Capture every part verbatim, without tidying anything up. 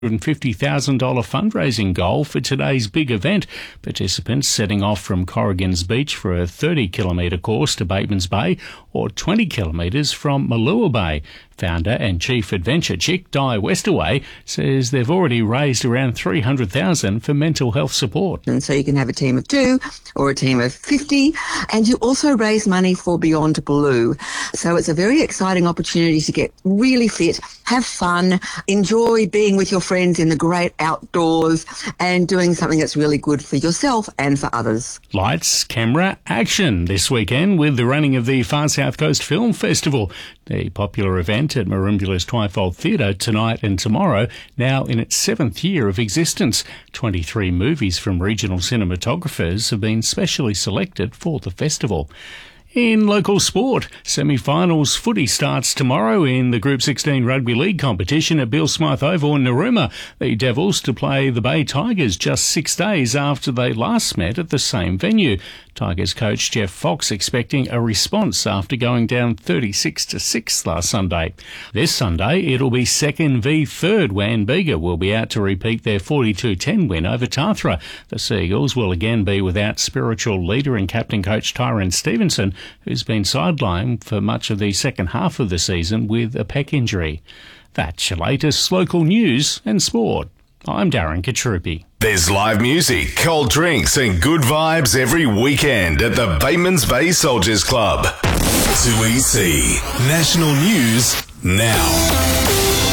one hundred fifty thousand dollars fundraising goal for today's big event. Participants setting off from Corrigan's Beach for a thirty kilometre course to Batemans Bay or twenty kilometres from Malua Bay. Founder and Chief Adventure Chick Di Westerway says they've already raised around three hundred thousand dollars for mental health support. And so you can have a team of two or a team of fifty, and you also raise money for Beyond Blue. So it's a very exciting opportunity to get really fit, have fun, enjoy being with your friends in the great outdoors and doing something that's really good for yourself and for others. Lights, camera, action this weekend with the running of the Far South Coast Film Festival. The popular event at Marimbula's Twyfold Theatre tonight and tomorrow, now in its seventh year of existence. twenty-three movies from regional cinematographers have been specially selected for the festival. In local sport, semi-finals footy starts tomorrow in the Group sixteen Rugby League competition at Bill Smythe Oval in Narooma. The Devils to play the Bay Tigers just six days after they last met at the same venue. Tigers coach Jeff Fox expecting a response after going down thirty-six to six last Sunday. This Sunday it'll be second v third when Bega will be out to repeat their forty-two ten win over Tathra. The Seagulls will again be without spiritual leader and captain coach Tyrone Stevenson, who's been sidelined for much of the second half of the season with a pec injury. That's your latest local news and sport. I'm Darren Katrupi. There's live music, cold drinks and good vibes every weekend at the Batemans Bay Soldiers Club. two E C National News now.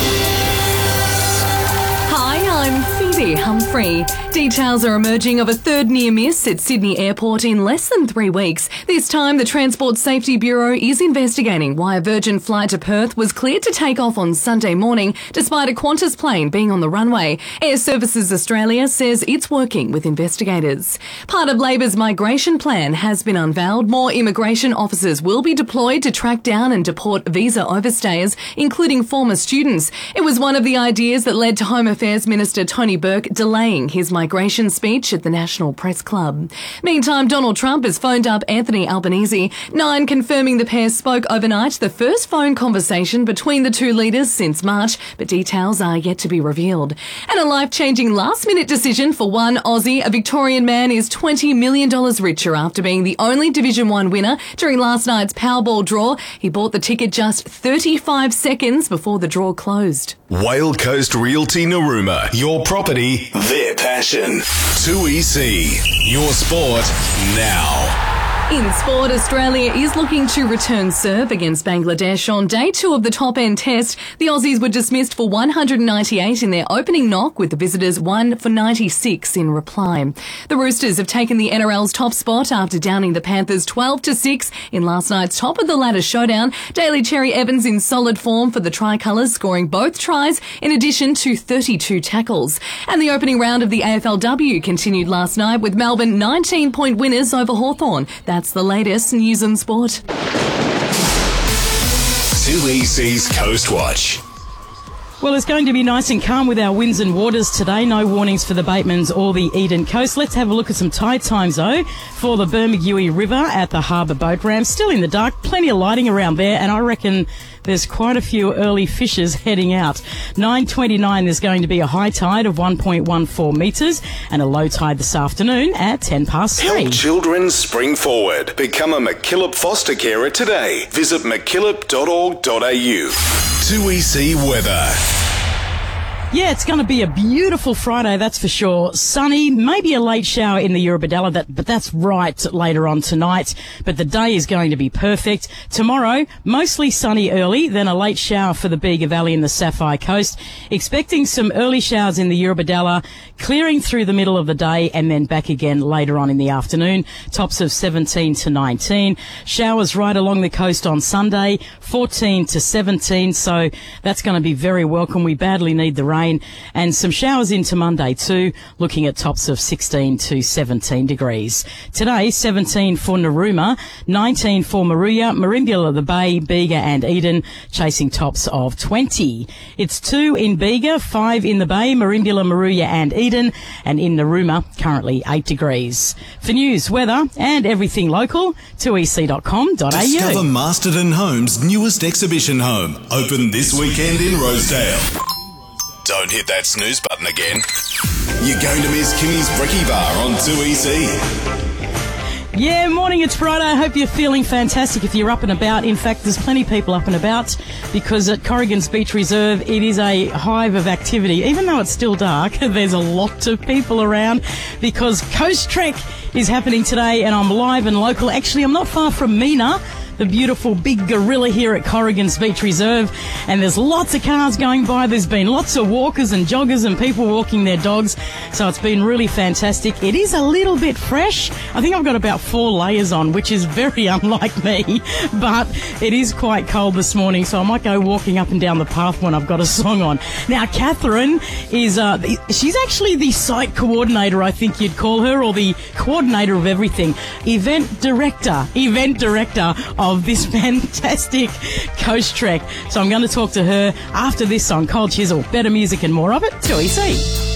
Humphrey. Details are emerging of a third near miss at Sydney Airport in less than three weeks. This time, the Transport Safety Bureau is investigating why a Virgin flight to Perth was cleared to take off on Sunday morning despite a Qantas plane being on the runway. Air Services Australia says it's working with investigators. Part of Labor's migration plan has been unveiled. More immigration officers will be deployed to track down and deport visa overstayers, including former students. It was one of the ideas that led to Home Affairs Minister Tony Burke delaying his migration speech at the National Press Club. Meantime, Donald Trump has phoned up Anthony Albanese, Nine confirming the pair spoke overnight, the first phone conversation between the two leaders since March, but details are yet to be revealed. And a life-changing last-minute decision for one Aussie. A Victorian man is twenty million dollars richer after being the only Division one winner during last night's Powerball draw. He bought the ticket just thirty-five seconds before the draw closed. Whale Coast Realty Narooma, your property, their passion. two E C, your sport now. In sport, Australia is looking to return serve against Bangladesh on day two of the top-end test. The Aussies were dismissed for one hundred ninety-eight in their opening knock, with the visitors one for ninety-six in reply. The Roosters have taken the N R L's top spot after downing the Panthers twelve to six in last night's top-of-the-ladder showdown. Daly Cherry Evans in solid form for the Tricolours, scoring both tries in addition to thirty-two tackles. And the opening round of the A F L W continued last night with Melbourne nineteen-point winners over Hawthorn. That's the latest news and sport. two E C's Coast Watch. Well, it's going to be nice and calm with our winds and waters today. No warnings for the Batemans or the Eden Coast. Let's have a look at some tide times, though, for the Bermagui River at the Harbour Boat Ramp. Still in the dark, plenty of lighting around there, and I reckon there's quite a few early fishers heading out. nine twenty-nine, there's going to be a high tide of one point one four metres and a low tide this afternoon at ten past three. Help children spring forward. Become a MacKillop foster carer today. Visit mackillop dot org dot a u. two E C weather. Yeah, it's going to be a beautiful Friday, that's for sure. Sunny, maybe a late shower in the Eurobodalla, that, but that's right later on tonight. But the day is going to be perfect. Tomorrow, mostly sunny early, then a late shower for the Bega Valley and the Sapphire Coast. Expecting some early showers in the Eurobodalla, clearing through the middle of the day and then back again later on in the afternoon. Tops of seventeen to nineteen. Showers right along the coast on Sunday, fourteen to seventeen. So that's going to be very welcome. We badly need the rain. And some showers into Monday too, looking at tops of sixteen to seventeen degrees. Today, seventeen for Narooma, nineteen for Maruya, Marimbula, the Bay, Bega and Eden, chasing tops of twenty. It's two in Bega, five in the Bay, Marimbula, Maruya and Eden, and in Narooma, currently eight degrees. For news, weather and everything local, two e c dot com dot a u. Discover Masterton Homes' newest exhibition home, open this weekend in Rosedale. Don't hit that snooze button again. You're going to miss Kimmy's Brekkie Bar on two E C. Yeah, morning, it's Friday. I hope you're feeling fantastic if you're up and about. In fact, there's plenty of people up and about because at Corrigan's Beach Reserve, it is a hive of activity. Even though it's still dark, there's a lot of people around because Coast Trek is happening today and I'm live and local. Actually, I'm not far from Mina, the beautiful big gorilla here at Corrigan's Beach Reserve, and there's lots of cars going by. There's been lots of walkers and joggers and people walking their dogs, so it's been really fantastic. It is a little bit fresh. I think I've got about four layers on, which is very unlike me, but it is quite cold this morning, so I might go walking up and down the path when I've got a song on. Now, Catherine is, uh, she's actually the site coordinator, I think you'd call her, or the coordinator of everything. Event director, event director of of this fantastic Coast Trek. So I'm going to talk to her after this on Cold Chisel. Better music and more of it, two E C.